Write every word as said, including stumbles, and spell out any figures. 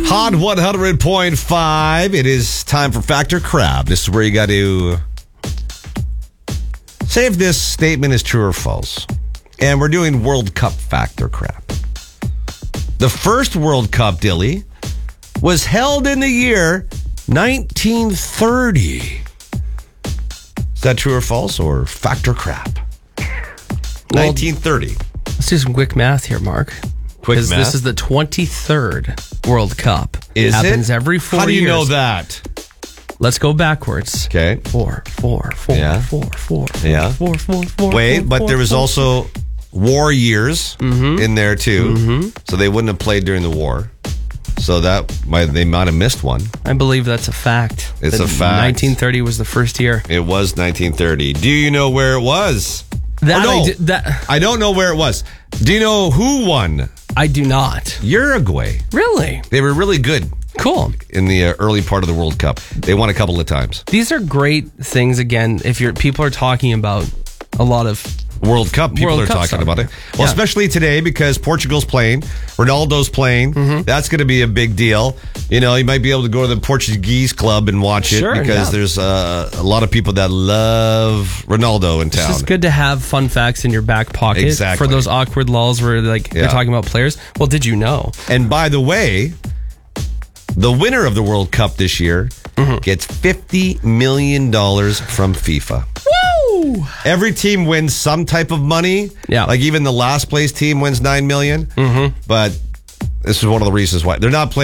Hot one hundred point five. It is time for Factor Crab. This is where you got to say if this statement is true or false. And we're doing World Cup Factor Crab. The first World Cup, Dilly, was held in the year nineteen thirty. Is that true or false, or Factor Crab? Well, nineteen thirty. Let's do some quick math here, Mark. Quick math? This is the twenty-third World Cup. Is it? Happens it? every four years. How do you years. know that? Let's go backwards. Okay. Four, four, four, Yeah. four, four, four, Yeah. four, four, four. Wait, four, but four, there was four. also war years mm-hmm. in there too. Mm-hmm. So they wouldn't have played during the war. So that might, they might have missed one. I believe that's a fact. It's That a fact. nineteen thirty was the first year. It was nineteen thirty. Do you know where it was? That, Or no, I, did, that I don't know where it was. Do you know who won? I do not. Uruguay. Really? They were really good Cool. in the uh, early part of the World Cup. They won a couple of times. These are great things. Again, if you're people are talking about a lot of World Cup. People World are Cup talking soccer. about it. Well, Yeah. especially today because Portugal's playing. Ronaldo's playing. Mm-hmm. That's going to be a big deal. You know, you might be able to go to the Portuguese club and watch it Sure, because yeah. there's uh, a lot of people that love Ronaldo in It's town. just good to have fun facts in your back pocket Exactly. for those awkward lulls where like Yeah. you're talking about players. Well, did you know? And by the way, the winner of the World Cup this year Mm-hmm. gets fifty million dollars from FIFA. Woo! Every team wins some type of money. Yeah. Like even the last place team wins nine million dollars. Mm-hmm. But this is one of the reasons why they're not playing.